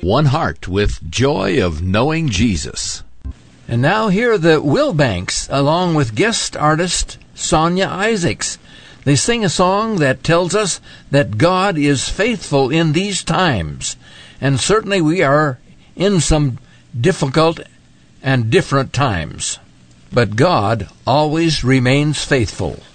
one heart with joy of knowing Jesus. And now here are the Wilbanks, along with guest artist Sonia Isaacs. They sing a song that tells us that God is faithful in these times. And certainly we are in some difficult and different times. But God always remains faithful.